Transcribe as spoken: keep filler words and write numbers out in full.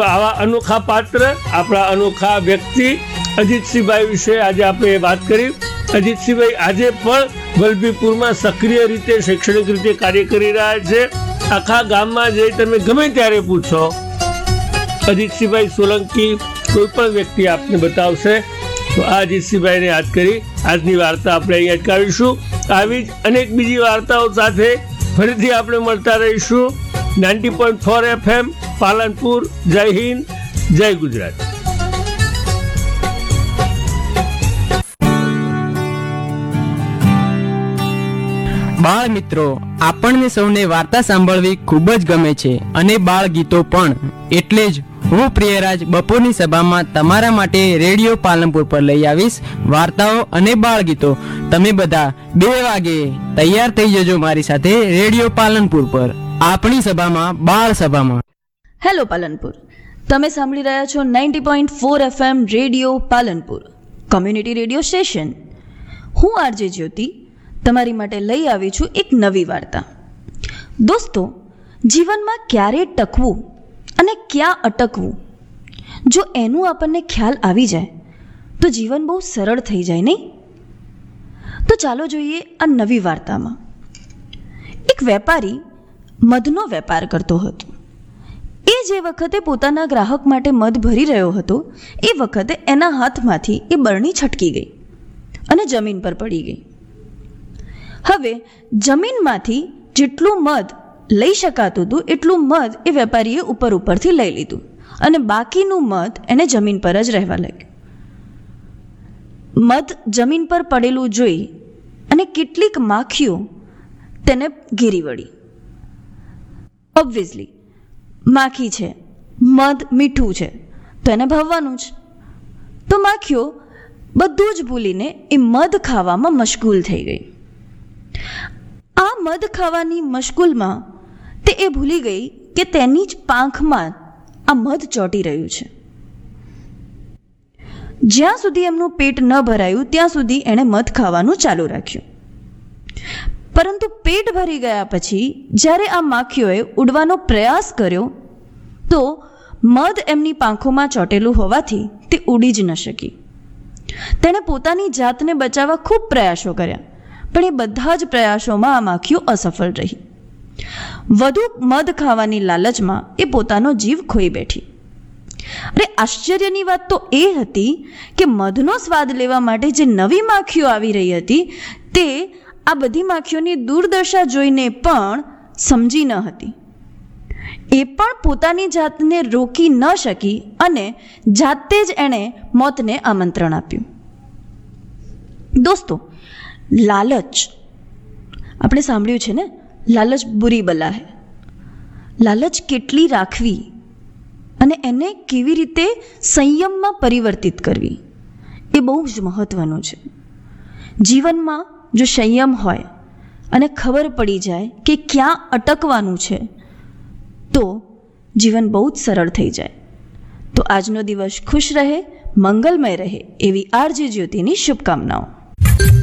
આવા અનોખા પાત્ર, આપણા અનોખા વ્યક્તિ અજીતસિંહભાઈ વિશે આજે આપણે વાત કરી. અજીતસિંહભાઈ આજે પણ વલભીપુરમાં સક્રિય રીતે શૈક્ષણિક રીતે કાર્ય કરી રહ્યા છે. આખા ગામમાં જઈ તમે ગમે ત્યારે પૂછો, અજીતસિંહભાઈ સોલંકી કોઈ પણ વ્યક્તિ આપને બતાવશે. તો આ અજીતસિંહભાઈને યાદ કરી આજની વાર્તા આપણે અહીં અટકાવીશું. આવી જ અનેક બીજી વાર્તાઓ સાથે ફરીથી આપણે મળતા રહીશું. Ninety point four F M Palanpur. જય હિન્દ, જય ગુજરાત. બાળ મિત્રો, આપણને સૌને વાર્તા સાંભળવી ખૂબ જ ગમે છે અને બાળ ગીતો પણ. એટલે જ હું પ્રિયરાજ બપોરની સભામાં તમારા માટે રેડિયો પાલનપુર પર લઈ આવીશ વાર્તાઓ અને બાળ ગીતો. તમે બધા બે વાગે તૈયાર થઈ જજો મારી સાથે રેડિયો પાલનપુર પર, આપણી સભામાં, બાળ સભામાં. હેલો પાલનપુર, તમે સાંભળી રહ્યા છો ninety point four F M radio Palanpur, community radio station. હું આરજે જ્યોતિ તમારી માટે લઈ આવી છું એક નવી વાર્તા. દોસ્તો, જીવનમાં ક્યારે ટકવું અને ક્યાં અટકવું, જો એનું આપણને ખ્યાલ આવી જાય તો જીવન બહુ સરળ થઈ જાય નહીં? તો ચાલો જોઈએ આ નવી વાર્તામાં. એક વેપારી મધનો વેપાર કરતો હતો. એ જે વખતે પોતાના ગ્રાહક માટે મધ ભરી રહ્યો હતો એ વખતે એના હાથમાંથી એ બરણી છટકી ગઈ અને જમીન પર પડી ગઈ. હવે જમીનમાંથી જેટલું મધ લઈ શકાતું હતું એટલું મધ એ વેપારીએ ઉપર ઉપરથી લઈ લીધું અને બાકીનું મધ એને જમીન પર જ રહેવા લાગ્યું. મધ જમીન પર પડેલું જોઈ અને કેટલીક માખીઓ તેને ઘેરી વળી. ઓબ્વિયસલી માખી છે, મધ મીઠું છે તો એને ભાવવાનું જ. તો માખીઓ બધું જ ભૂલીને એ મધ ખાવામાં મશગુલ થઈ ગઈ. આ મધ ખાવાની મશગુલમાં તે એ ભૂલી ગઈ કે તેની જ પાંખમાં આ મધ ચોંટી રહ્યું છે. જ્યાં સુધી એમનું પેટ ન ભરાયું ત્યાં સુધી એણે મધ ખાવાનું ચાલુ રાખ્યું. પરંતુ પેટ ભરી ગયા પછી જ્યારે આ માખીઓએ ઉડવાનો પ્રયાસ કર્યો તો મધ એમની પાંખોમાં ચોંટેલું હોવાથી તે ઉડી જ ન શકી. તેણે પોતાની જાતને બચાવવા ખૂબ પ્રયાસો કર્યા, પણ એ બધા જ પ્રયાસોમાં આ માખીઓ અસફળ રહી. વધુ મધ ખાવાની લાલચમાં એ પોતાનો જીવ ખોઈ બેઠી. અરે આશ્ચર્યની વાત તો એ હતી કે મધનો સ્વાદ લેવા માટે જે નવી માખીઓ આવી રહી હતી તે આ બધી માખીઓની દુર્દશા જોઈને પણ સમજી ન હતી. એ પણ પોતાની જાતને રોકી ન શકી અને જાતે જ એણે મોતને આમંત્રણ આપ્યું. દોસ્તો, લાલચ આપણે સાંભળ્યું છે ને, લાલચ બુરી બલા હૈ. લાલચ કેટલી રાખવી અને એને કેવી રીતે સંયમમાં પરિવર્તિત કરવી એ બહુ જ મહત્વનું છે. જીવનમાં જો સંયમ હોય અને ખબર પડી જાય કે ક્યાં અટકવાનું છે તો જીવન બહુ જ સરળ થઈ જાય. તો આજનો દિવસ ખુશ રહે, મંગલમય રહે એવી આરજે જ્યોતિની શુભકામનાઓ.